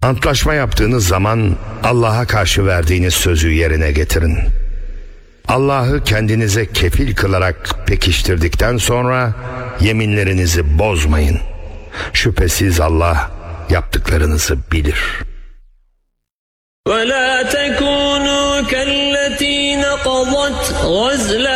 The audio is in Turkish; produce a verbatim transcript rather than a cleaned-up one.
Antlaşma yaptığınız zaman Allah'a karşı verdiğiniz sözü yerine getirin. Allah'ı kendinize kefil kılarak pekiştirdikten sonra yeminlerinizi bozmayın. Şüphesiz Allah yaptıklarınızı bilir. وَلَا تَكُونُوا كَالَّتِي نَقَضَتْ غَزْلَهَا